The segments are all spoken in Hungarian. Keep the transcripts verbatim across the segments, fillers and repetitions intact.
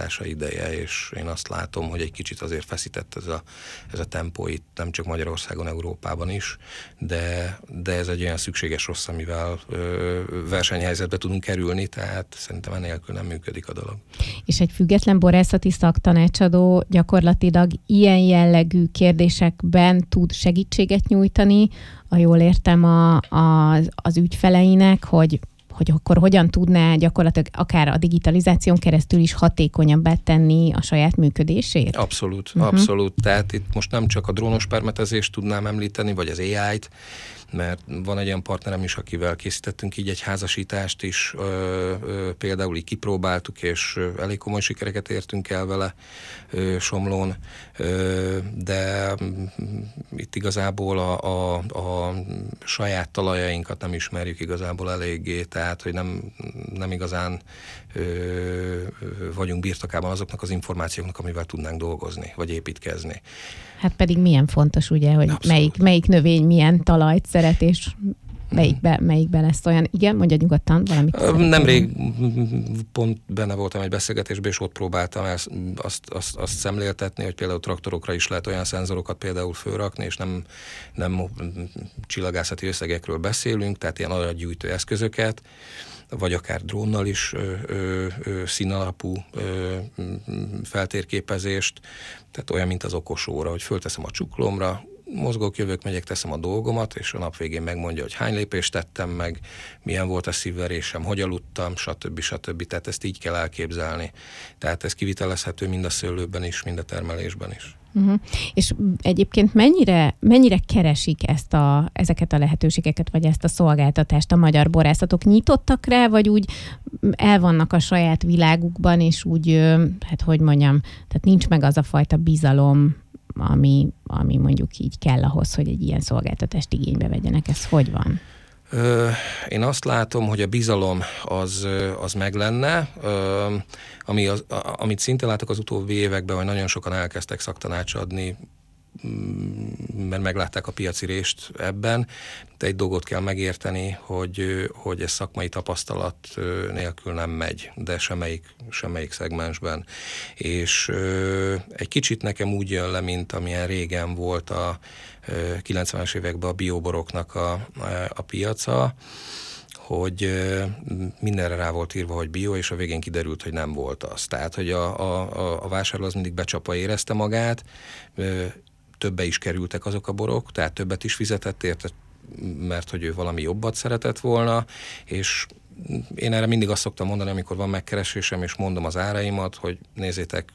átgondolása ideje, és én azt látom, hogy egy kicsit azért feszített ez a, ez a tempó itt, nem csak Magyarországon, Európában is, de, de ez egy olyan szükséges rossz, amivel ö, versenyhelyzetbe tudunk kerülni, tehát szerintem enélkül nem működik a dolog. És egy független borászati szaktanácsadó gyakorlatilag ilyen jellegű kérdésekben tud segítséget nyújtani, ha jól értem, a, a, az ügyfeleinek, hogy hogy akkor hogyan tudná gyakorlatilag akár a digitalizáción keresztül is hatékonyabbá tenni a saját működését? Abszolút, uh-huh. abszolút. Tehát itt most nem csak a drónos permetezést tudnám említeni, vagy az á í-t, mert van egy olyan partnerem is, akivel készítettünk így egy házasítást is, ö, ö, például így kipróbáltuk, és elég komoly sikereket értünk el vele ö, Somlón, ö, de itt igazából a, a, a saját talajainkat nem ismerjük igazából eléggé, tehát hogy nem, nem igazán ö, ö, vagyunk birtokában azoknak az információknak, amivel tudnánk dolgozni, vagy építkezni. Hát pedig milyen fontos, ugye, hogy melyik, melyik növény milyen talajt szeret, és melyikbe, melyikbe lesz olyan. Igen, mondja nyugodtan valamit. Nemrég pont benne voltam egy beszélgetésben, és ott próbáltam ezt, azt, azt, azt szemléltetni, hogy például traktorokra is lehet olyan szenzorokat például fölrakni, és nem, nem csillagászati összegekről beszélünk, tehát ilyen adatgyűjtő eszközöket, vagy akár drónnal is ö, ö, ö, színalapú ö, feltérképezést, tehát olyan, mint az okos óra, hogy fölteszem a csuklómra, mozgok, jövök, megyek, teszem a dolgomat, és a nap végén megmondja, hogy hány lépést tettem meg, milyen volt a szívverésem, hogy aludtam, stb. stb. Tehát ezt így kell elképzelni. Tehát ez kivitelezhető mind a szőlőben is, mind a termelésben is. Uh-huh. És egyébként mennyire, mennyire keresik ezt a, ezeket a lehetőségeket, vagy ezt a szolgáltatást a magyar borászatok? Nyitottak rá, vagy úgy el vannak a saját világukban, és úgy, hát hogy mondjam, tehát nincs meg az a fajta bizalom, ami, ami mondjuk így kell ahhoz, hogy egy ilyen szolgáltatást igénybe vegyenek. Ez hogy van? Ö, én azt látom, hogy a bizalom az, az meg lenne, ö, ami az, amit szintén látok az utóbbi években, hogy nagyon sokan elkezdtek szaktanácsadni, mert meglátták a piaci rést ebben, de egy dolgot kell megérteni, hogy, hogy ez szakmai tapasztalat nélkül nem megy, de semmelyik, semmelyik szegmensben. És egy kicsit nekem úgy jön le, mint amilyen régen volt a kilencvenes években a bioboroknak a, a piaca, hogy mindenre rá volt írva, hogy bio, és a végén kiderült, hogy nem volt az. Tehát, hogy a, a, a vásárló az mindig becsapva érezte magát, többe is kerültek azok a borok, tehát többet is fizetett érte, mert hogy ő valami jobbat szeretett volna, és én erre mindig azt szoktam mondani, amikor van megkeresésem, és mondom az áraimat, hogy nézzétek,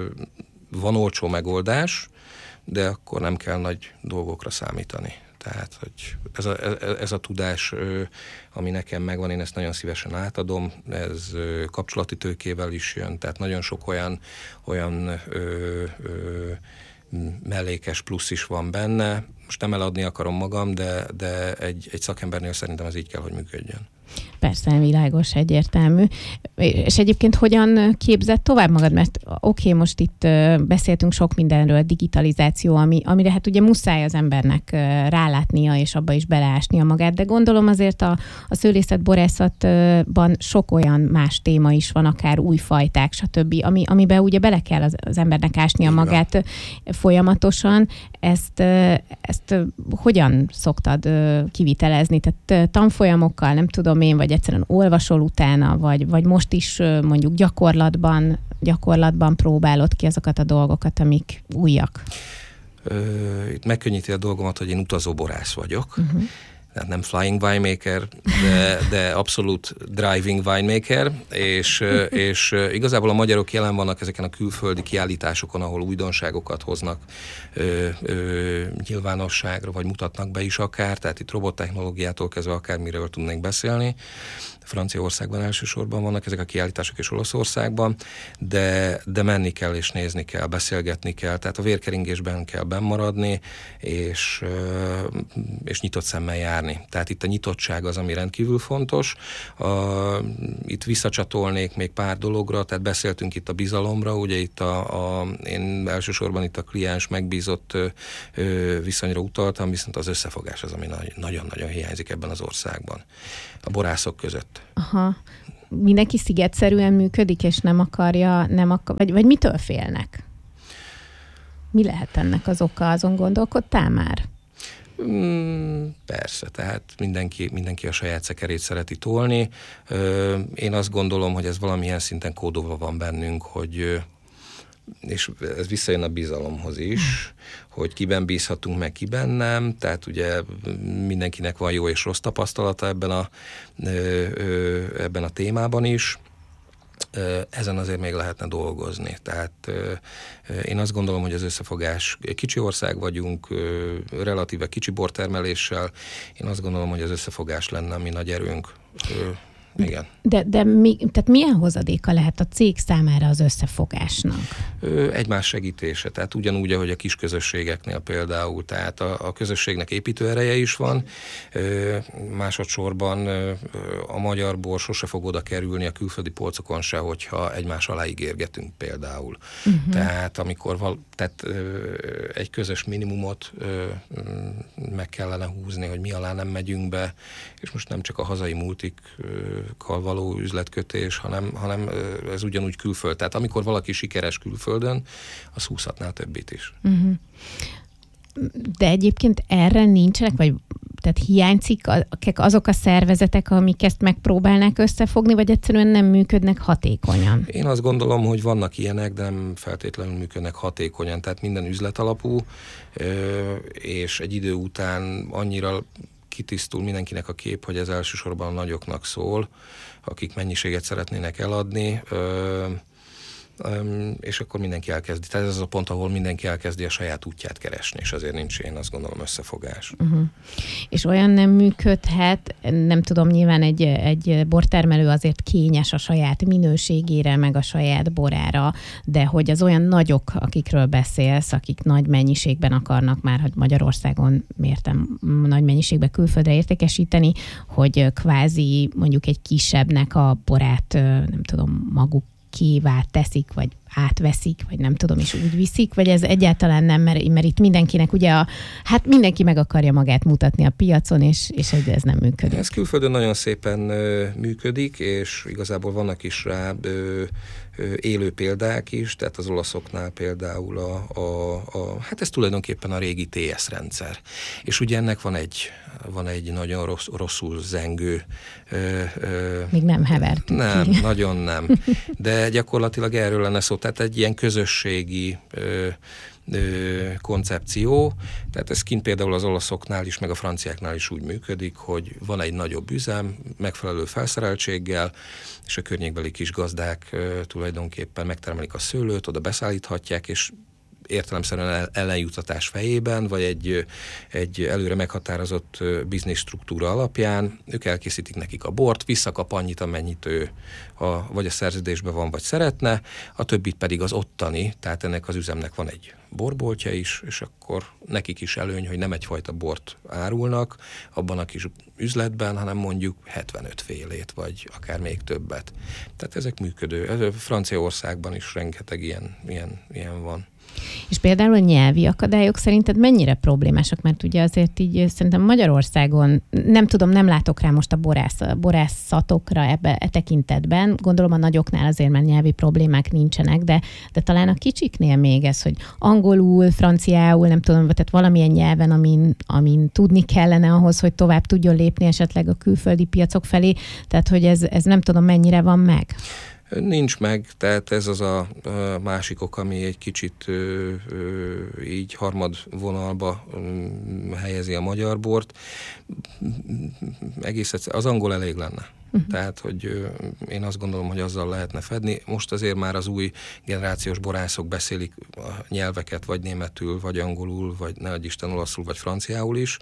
van olcsó megoldás, de akkor nem kell nagy dolgokra számítani. Tehát, hogy ez a, ez a tudás, ami nekem megvan, én ezt nagyon szívesen átadom, ez kapcsolati tőkével is jön, tehát nagyon sok olyan, olyan ö, ö, mellékes plusz is van benne. Most nem eladni akarom magam, de, de egy, egy szakembernél szerintem ez így kell, hogy működjön. Persze, világos, egyértelmű. És egyébként hogyan képzett tovább magad? Mert oké, okay, most itt beszéltünk sok mindenről, digitalizáció, ami, amire hát ugye muszáj az embernek rálátnia, és abba is beleásnia magát, de gondolom azért a, a szőlészet, borászatban sok olyan más téma is van, akár új fajták, stb., ami, amiben ugye bele kell az, az embernek ásnia Igen. magát folyamatosan. Ezt, ezt hogyan szoktad kivitelezni? Tehát tanfolyamokkal, nem tudom én, vagy egyszerűen olvasol utána, vagy, vagy most is mondjuk gyakorlatban, gyakorlatban próbálod ki azokat a dolgokat, amik újak? Ö, itt megkönnyíti a dolgomat, hogy én utazó borász vagyok. Uh-huh. Tehát nem flying winemaker, de, de abszolút driving winemaker, és, és igazából a magyarok jelen vannak ezeken a külföldi kiállításokon, ahol újdonságokat hoznak ö, ö, nyilvánosságra, vagy mutatnak be is akár, tehát itt robottechnológiától kezdve akármiről tudnénk beszélni. Franciaországban elsősorban vannak ezek a kiállítások, és Olaszországban, de, de menni kell, és nézni kell, beszélgetni kell, tehát a vérkeringésben kell bennmaradni, és, és nyitott szemmel járni. Tehát itt a nyitottság az, ami rendkívül fontos. A, itt visszacsatolnék még pár dologra, tehát beszéltünk itt a bizalomra, ugye itt a, a én elsősorban itt a kliens megbízott ö, viszonyra utaltam, viszont az összefogás az, ami nagyon-nagyon hiányzik ebben az országban. A borászok között. Aha. mindenki szigetszerűen működik, és nem akarja, nem akar, vagy, vagy mitől félnek? Mi lehet ennek az oka? Azon gondolkodtál már? Mm, persze, tehát mindenki, mindenki a saját szekerét szereti tolni. Én azt gondolom, hogy ez valamilyen szinten kódolva van bennünk, hogy és ez visszajön a bizalomhoz is, hogy kiben bízhatunk meg, kiben nem, tehát ugye mindenkinek van jó és rossz tapasztalata ebben a, ebben a témában is. Ezen azért még lehetne dolgozni. Tehát én azt gondolom, hogy az összefogás, kicsi ország vagyunk, relatíve kicsi bortermeléssel, én azt gondolom, hogy az összefogás lenne a mi nagy erőnk. Igen. De, de mi, tehát milyen hozadéka lehet a cég számára az összefogásnak? Ö, egymás segítése, tehát ugyanúgy, ahogy a kis közösségeknél például, tehát a, a közösségnek építő ereje is van, ö, másodszorban ö, a magyar bor sose fog oda kerülni a külföldi polcokon se, hogyha egymás alá ígérgetünk például. Uh-huh. Tehát amikor val, tehát, ö, egy közös minimumot ö, meg kellene húzni, hogy mi alá nem megyünk be, és most nem csak a hazai multikkal való üzletkötés, hanem, hanem ez ugyanúgy külföld. Tehát amikor valaki sikeres külföldön, az húzhatná a többit is. Uh-huh. De egyébként erre nincsenek, vagy tehát hiányzik azok a szervezetek, amik ezt megpróbálnák összefogni, vagy egyszerűen nem működnek hatékonyan? Én azt gondolom, hogy vannak ilyenek, de nem feltétlenül működnek hatékonyan. Tehát minden üzletalapú, és egy idő után annyira kitisztul mindenkinek a kép, hogy ez elsősorban a nagyoknak szól, akik mennyiséget szeretnének eladni, és akkor mindenki elkezdi. Tehát ez az a pont, ahol mindenki elkezdi a saját útját keresni, és azért nincs, én azt gondolom, összefogás. Uh-huh. És olyan nem működhet, nem tudom, nyilván egy, egy bortermelő azért kényes a saját minőségére, meg a saját borára, de hogy az olyan nagyok, akikről beszélsz, akik nagy mennyiségben akarnak már, hogy Magyarországon mértem nagy mennyiségben külföldre értékesíteni, hogy kvázi mondjuk egy kisebbnek a borát, nem tudom, maguk kivá teszik, vagy átveszik, vagy nem tudom, és úgy viszik, vagy ez egyáltalán nem, mert, mert itt mindenkinek ugye a, hát mindenki meg akarja magát mutatni a piacon, és, és ez nem működik. Ez külföldön nagyon szépen ö, működik, és igazából vannak is rá ö, ö, élő példák is, tehát az olaszoknál például a, a, a, hát ez tulajdonképpen a régi té es rendszer. És ugye ennek van egy, van egy nagyon rossz, rosszul zengő ö, ö, még nem hevertük Nem, ki. nagyon nem. De gyakorlatilag erről lenne szó. Tehát egy ilyen közösségi ö, ö, koncepció, tehát ez kint például az olaszoknál is, meg a franciáknál is úgy működik, hogy van egy nagyobb üzem, megfelelő felszereltséggel, és a környékbeli kis gazdák ö, tulajdonképpen megtermelik a szőlőt, oda beszállíthatják, és értelemszerűen ellenjutatás fejében, vagy egy, egy előre meghatározott biznisz struktúra alapján, ők elkészítik nekik a bort, visszakap annyit, amennyit ő a, vagy a szerződésben van, vagy szeretne, a többit pedig az ottani, tehát ennek az üzemnek van egy borboltja is, és akkor nekik is előny, hogy nem egyfajta bort árulnak abban a kis üzletben, hanem mondjuk hetvenöt félét, vagy akár még többet. Tehát ezek működő. Franciaországban is rengeteg ilyen, ilyen, ilyen van. És például a nyelvi akadályok szerinted mennyire problémásak? Mert ugye azért így szerintem Magyarországon, nem tudom, nem látok rá most a borász, borászatokra ebbe e tekintetben. Gondolom a nagyoknál azért már nyelvi problémák nincsenek, de, de talán a kicsiknél még ez, hogy angolul, franciául, nem tudom, tehát valamilyen nyelven, amin, amin tudni kellene ahhoz, hogy tovább tudjon lépni esetleg a külföldi piacok felé. Tehát, hogy ez, ez nem tudom, mennyire van meg. Nincs meg, tehát ez az a, a másik ok, ami egy kicsit ö, ö, így harmad vonalba ö, helyezi a magyar bort. Egész egyszer, az angol elég lenne. Uh-huh. Tehát, hogy ö, én azt gondolom, hogy azzal lehetne fedni. Most azért már az új generációs borászok beszélik a nyelveket, vagy németül, vagy angolul, vagy ne adj Isten olaszul, vagy franciául is.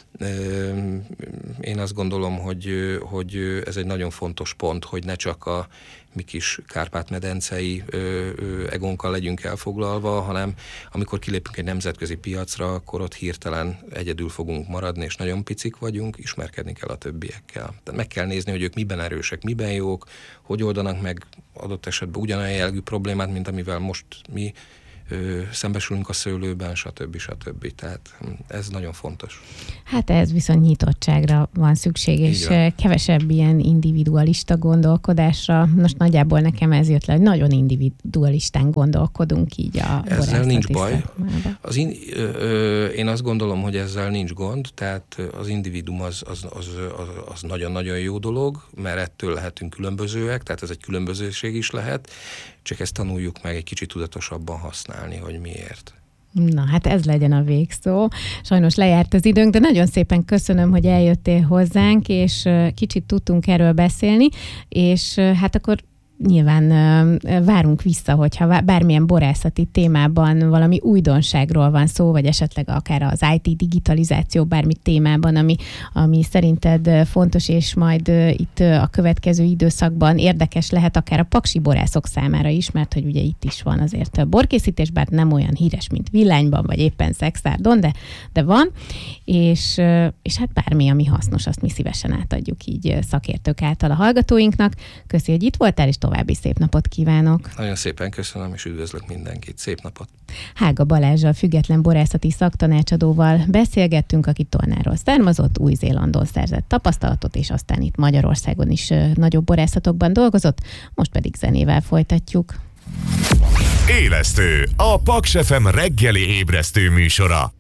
Én azt gondolom, hogy, hogy ez egy nagyon fontos pont, hogy ne csak a mi kis Kárpát-medencei egónkkal legyünk elfoglalva, hanem amikor kilépünk egy nemzetközi piacra, akkor ott hirtelen egyedül fogunk maradni, és nagyon picik vagyunk, ismerkedni kell a többiekkel. Tehát meg kell nézni, hogy ők miben erősek, miben jók, hogy oldanak meg adott esetben ugyanolyan jellegű problémát, mint amivel most mi szembesülünk a szőlőben, stb. stb. Tehát ez nagyon fontos. Hát ez viszont nyitottságra van szükség, és kevesebb ilyen individualista gondolkodásra. Most nagyjából nekem ez jött le, hogy nagyon individualistán gondolkodunk így a ezzel nincs baj. Az in, ö, ö, én azt gondolom, hogy ezzel nincs gond, tehát az individuum az, az, az, az, az nagyon-nagyon jó dolog, mert ettől lehetünk különbözőek, tehát ez egy különbözőség is lehet, csak ezt tanuljuk meg egy kicsit tudatosabban használni, hogy miért. Na, hát ez legyen a végszó. Sajnos lejárt az időnk, de nagyon szépen köszönöm, hogy eljöttél hozzánk, és kicsit tudtunk erről beszélni, és hát akkor nyilván várunk vissza, hogyha bármilyen borászati témában valami újdonságról van szó, vagy esetleg akár az i té digitalizáció bármi témában, ami, ami szerinted fontos, és majd itt a következő időszakban érdekes lehet akár a paksi borászok számára is, mert hogy ugye itt is van azért borkészítés, bár nem olyan híres, mint Villányban, vagy éppen Szexárdon, de, de van, és, és hát bármi, ami hasznos, azt mi szívesen átadjuk így szakértők által a hallgatóinknak. Köszi, hogy itt voltál, és további szép napot kívánok. Nagyon szépen köszönöm, és üdvözlök mindenkit. Szép napot. Hága Balázsral, független borászati szaktanácsadóval beszélgettünk, aki Tolnáról származott, Új-Zélandon szerzett tapasztalatot, és aztán itt Magyarországon is nagyobb borászatokban dolgozott, most pedig zenével folytatjuk. Élesztő, a Paks ef em reggeli ébresztő műsora.